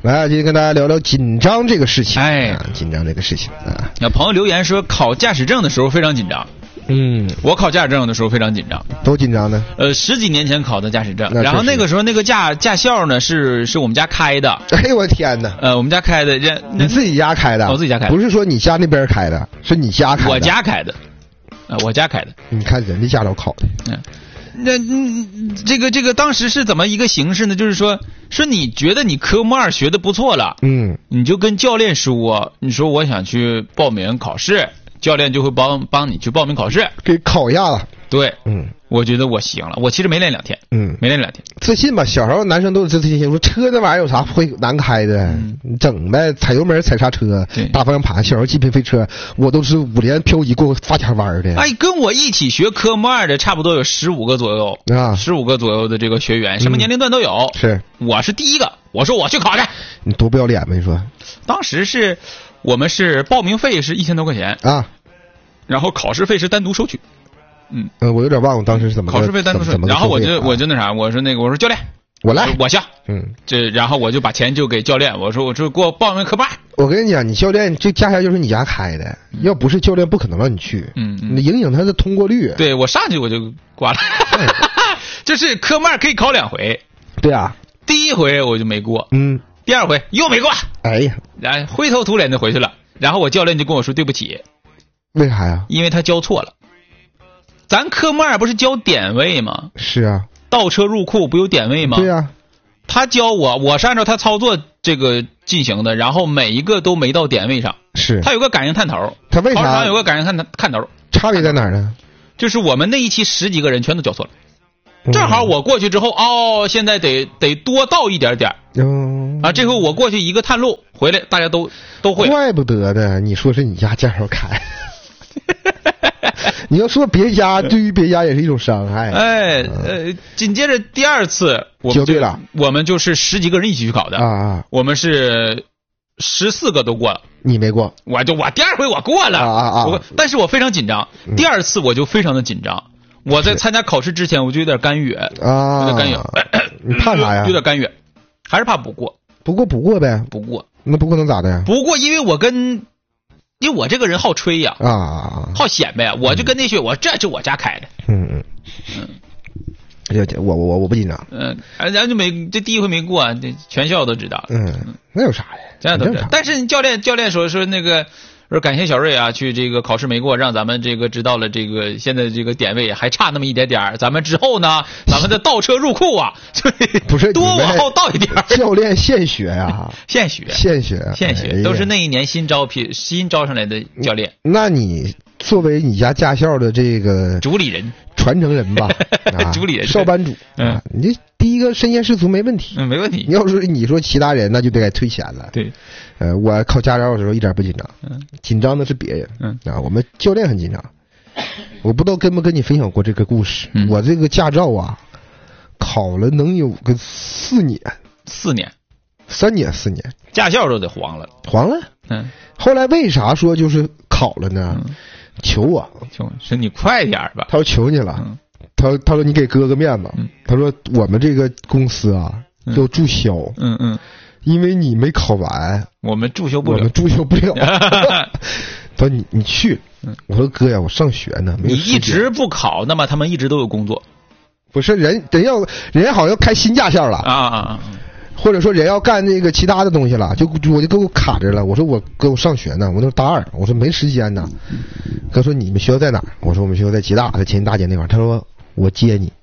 来，今天跟大家聊聊紧张这个事情。紧张这个事情啊。 有朋友留言说，考驾驶证的时候非常紧张。我考驾驶证的时候非常紧张。 多紧张呢 ？10几年前考的驾驶证，然后那个时候那个驾校呢是我们家开的。 哎呦我天哪！ 我们家开的， 你自己家开的？ 我自己家开的， 不是说你家那边开的，是你家开的。 我家开的。我家开的。 你看人家驾照考的。 这个当时是怎么一个形式呢？就是说你觉得你科目2学的不错了，你就跟教练说，你说我想去报名考试，教练就会帮你去报名考试， 给考一下子。 对，我觉得我行了。我其实没练2天，没练2天。 自信吧，小时候男生都有自信，说车那玩意儿有啥会难开的，你整呗，踩油门踩刹车，大方向盘，小时候极品飞车，我都是5连漂移过发卡弯的。 哎，跟我一起学科目2的差不多有15个左右啊，15个左右的这个学员，什么年龄段都有。 是， 我是第一个，我说我去考去。 你多不要脸吧？你说， 当时我们是报名费是1000多块钱啊，然后考试费是单独收取。 我有点忘了当时是怎么考试费单独收取。然后我就那啥，我说教练， 我来， 我行。然后我就把钱就给教练，我说给我报名科目2。 我跟你讲，你教练这驾校就是你家开的，要不是教练不可能让你去。你影响他的通过率。 对，我上去我就挂了。就是科目2可以考2回。 对啊， 第一回我就没过，第2回又没过。 哎呀， 然后灰头土脸的回去了。然后我教练就跟我说对不起。 为啥呀？ 因为他教错了。咱科目2不是教点位吗？ 是啊， 倒车入库不有点位吗？ 对啊， 他教我是按照他操作这个进行的，然后每一个都没到点位上。 是， 他有个感应探头， 他为啥？ 考场有个感应探头， 差别在哪儿呢？ 就是我们那一期10几个人全都教错了。正好我过去之后，现在得多倒一点点。这回我过去一个探路回来，大家都会。 怪不得的，你说是你家驾照开。你要说别家，对于别家也是一种伤害。 紧接着第2次就对了， 我们就是10几个人一起去考的啊。 我们是14个都过了， 你没过。 我第2回我过了但是我非常紧张。第2次我就非常的紧张。我在参加考试之前我就有点干哕啊， 有点干哕。 你怕啥呀？ 有点干哕，还是怕不过。 不过呗。 不过那不过能咋的呀？不过因为我这个人好吹呀，好显摆呀，我就跟那学我这就我家开的。 我不紧张。 然后就这第1回没过，这全校都知道。 那有啥呀？ 这样都知道。但是教练说那个。说感谢小瑞啊，去这个考试没过，让咱们这个知道了这个现在这个点位还差那么一点点，咱们之后呢，咱们的倒车入库啊， 不是多往后倒一点。 教练现学呀， 现学都是那一年新招上来的教练。 那你作为你家驾校的这个主理人、 传承人吧， 主理人、 少班主，你这第一个身先士卒没问题， 没问题。 你要是你说其他人，那就得该退钱了。 对。 我考驾照的时候一点不紧张，紧张的是别人。我们教练很紧张。我不知道跟不跟你分享过这个故事。我这个驾照啊，考了能有个4年 ，3年，驾校都得黄了。 后来为啥说就是考了呢？求我， 说你快点吧。 他说求你了。他说你给哥个面子。他说我们这个公司啊要注销。因为你没考完， 我们注销不了。 他说你去。我说哥呀，我上学呢，没有时间。 你一直不考，那么他们一直都有工作。 不是人好像要开新驾校了或者说人要干那个其他的东西了，我就给我卡着了。我说我上学呢，我那大2，我说没时间呢。哥说你们学校在哪儿？我说我们学校在吉大，在前大街那块儿。他说我接你。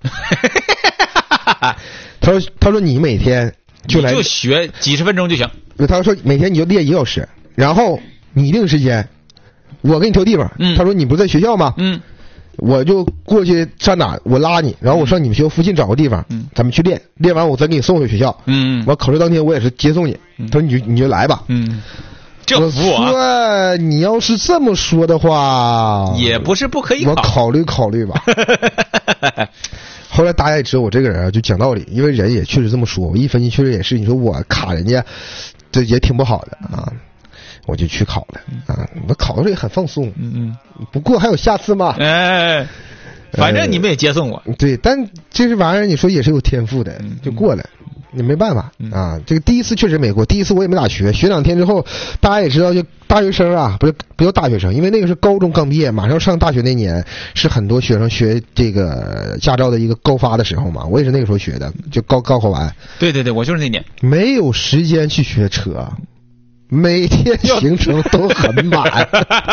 他说你每天。就学几十分钟就行。 他说每天你就练1小时，然后你一定时间，我给你挑地方。他说你不在学校吗？我就过去上哪，我拉你，然后我上你们学校附近找个地方，咱们去练，练完我再给你送回学校。我考试当天我也是接送你。他说你就来吧。 这服我啊！你要是这么说的话， 也不是不可以考。 我考虑吧。后来大家也知道我这个人啊，就讲道理，因为人也确实这么说。我一分析确实也是，你说我卡人家，这也挺不好的啊。我就去考了我考的时候也很放松。不过还有下次嘛。 反正你们也接送我。 对，但这玩意儿你说也是有天赋的，就过了。 也没办法啊。这个第一次确实没过，第一次我也没咋学，学2天之后，大家也知道，就大学生啊，不叫大学生，因为那个是高中刚毕业，马上上大学那年，是很多学生学这个驾照的一个高发的时候嘛。我也是那个时候学的，就高考完。 对对对，我就是那年。 没有时间去学车，每天行程都很满。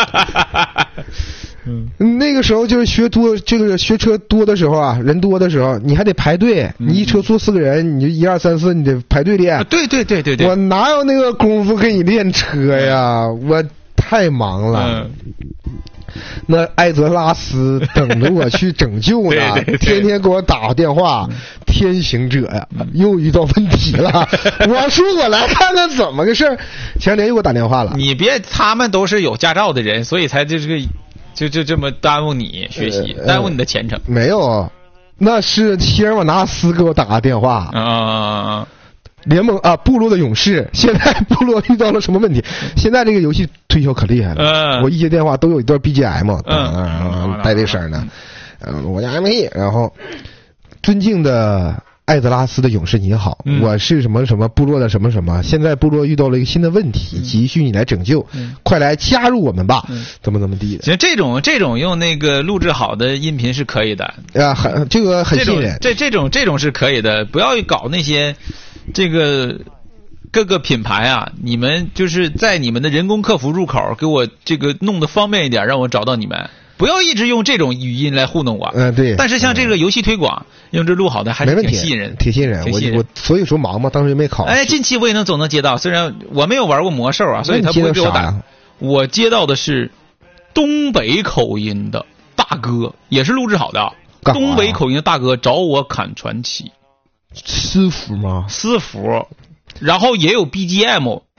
那个时候就是学车多的时候啊，人多的时候，你还得排队。你一车坐4个人，你就1、2、3、4，你得排队练。 对对对对对， 我哪有那个功夫给你练车呀？我太忙了。那艾泽拉斯等着我去拯救呢，天天给我打电话。天行者呀，又遇到问题了。我说我来看看怎么个事儿。前2天又给我打电话了。 你别，他们都是有驾照的人，所以才就这么耽误你学习，耽误你的前程。 没有，那是希尔瓦纳斯给我打个电话啊。 联盟啊，部落的勇士，现在部落遇到了什么问题？现在这个游戏推销可厉害了。我一接电话都有一段 BGM， 带这声呢。我家 MP， 然后尊敬的艾泽拉斯的勇士你好，我是什么什么部落的什么什么，现在部落遇到了一个新的问题，急需你来拯救，快来加入我们吧，怎么地的。 行，这种用那个录制好的音频是可以的啊，这个很信任。 这种是可以的，不要搞那些这个各个品牌啊，你们就是在你们的人工客服入口给我这个弄得方便一点，让我找到你们。不要一直用这种语音来糊弄我。 对。 但是像这个游戏推广，用这录好的还是挺吸引人， 挺吸引人。我所以说忙嘛，当时没考。 近期我也总能接到，虽然我没有玩过魔兽啊，所以他不会给我打。我接到的是东北口音的大哥，也是录制好的。东北口音的大哥找我砍传奇。 私服吗？ 私服，然后也有 BGM，